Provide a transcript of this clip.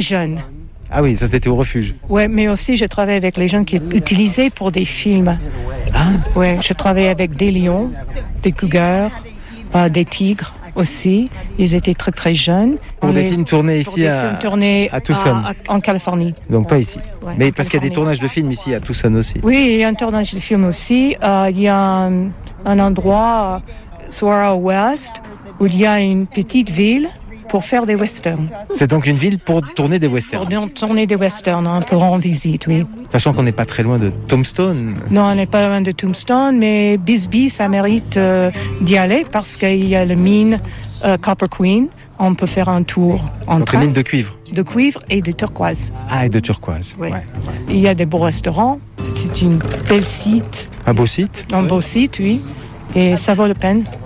jeune. Ah oui, ça c'était au refuge. Ouais, mais aussi je travaille avec les gens qui utilisaient pour des films. Ah. Ouais, je travaille avec des lions, des cougars, des tigres aussi. Ils étaient très très jeunes. Pour des films tournés ici à Tucson. En Californie. Donc pas ici. Ouais, mais parce qu'il y a des tournages de films ici à Tucson aussi. Oui, il y a un tournage de film aussi. Il y a un endroit, Saguaro West, où il y a une petite ville pour faire des westerns. C'est donc une ville pour tourner des westerns. Pour tourner des westerns, on peut rendre visite, oui. Sachant qu'on n'est pas très loin de Tombstone. Non, on n'est pas loin de Tombstone, mais Bisbee, ça mérite d'y aller parce qu'il y a la mine Copper Queen. On peut faire un tour en donc train. Les mines de cuivre. De cuivre et de turquoise. Ah, et de turquoise. Oui. Ouais. Il y a des beaux restaurants. C'est une belle site. Un beau site. Un beau site, oui. Et ça vaut la peine.